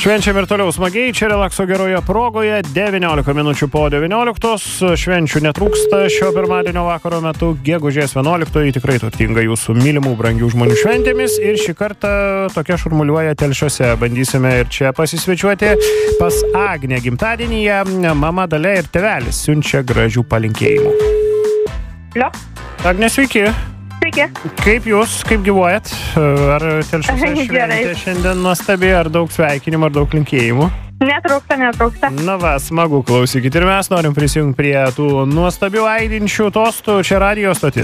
Švenčiam ir toliau smagiai, čia relakso geroje progoje, 19 minučių po 19, švenčių netrūksta šio pirmadienio vakaro metu, gegužės 11, tikrai turtinga jūsų mylimų, brangių žmonių šventėmis ir šį kartą tokia šurmuliuoja Telšiuose. Bandysime ir čia pasisvečiuoti pas Agnę gimtadienyje, mama Dalia ir tėvelis siunčia gražių palinkėjimų. Alio. Agne, sveiki. Sveiki. Kaip jūs, kaip gyvuojat? Ar Telšiuose šventė šiandien nuostabi, ar daug sveikinimų, ar daug linkėjimų? Netrūksta. Na va, smagu, klausykit. Ir mes norim prisijungti prie tų nuostabių aidinčių tostų. Čia radio stotis.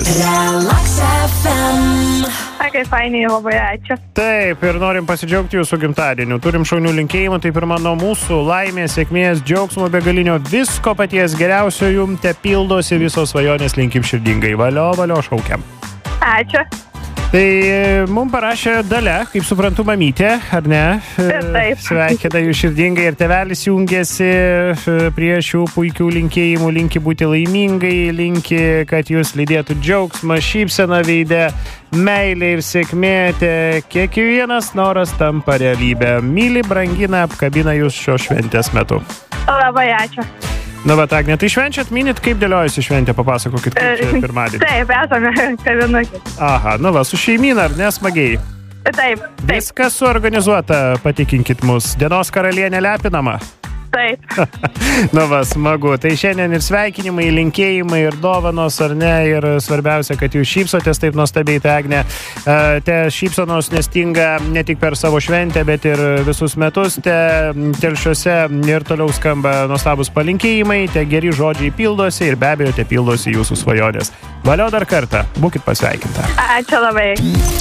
Kaip fainiai, labai ačiū. Taip, ir norim pasidžiaugti jūsų gimtadieniu. Turim šaunių linkėjimų, taip ir mano mūsų laimės, sėkmės, džiaugsmo begalinio, visko paties geriausio jum te pildosi visos svajonės, linkim širdingai. Valio, šaukiam. Ačiū. Tai mums parašė Dalia, kaip suprantu, mamytė, ar ne? Taip. Sveikina jūs širdingai ir tėvelis jungiasi prie šių puikių linkėjimų, linki būti laimingai, linki, kad jūs lydėtų džiaugsmą, šypseną veide, meilė ir sėkmė, kiekvienas noras tampa realybė. Myli, brangina, apkabina jūs šios šventės metu. Labai ačiū. Na, bet Agne, tai švenčiat, minit, kaip dėliojasi šventė, papasakokit, kaip čia pirmadienį. Taip, esame kavinukė. Aha, nu va, su šeimyna, ar nesmagiai? Taip. Viskas suorganizuota, patikinkit mus. Dienos karalienė lepinama? Taip. Na va, smagu. Tai šiandien ir sveikinimai, linkėjimai, ir dovanos, ar ne, ir svarbiausia, kad jūs šypsotės taip nuostabiai, tai Agne. Te šypsonos nestinga ne tik per savo šventę, bet ir visus metus. Telšiuose ir toliau skamba nuostabus palinkėjimai, te geri žodžiai pildosi ir be abejo te pildosi jūsų svajonės. Valio dar kartą, būkit pasveikinta. Ačiū labai.